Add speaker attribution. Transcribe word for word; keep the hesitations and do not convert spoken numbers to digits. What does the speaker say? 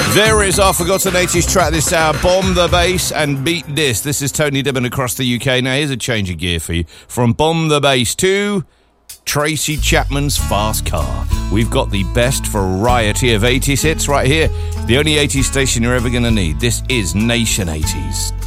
Speaker 1: There is our forgotten eighties track this hour, Bomb the Bass and Beat This. This is Tony Dibbon across the U K. Now here's a change of gear for you. From Bomb the Bass to Tracy Chapman's Fast Car. We've got the best variety of eighties hits right here. The only eighties station you're ever going to need. This is Nation eighties.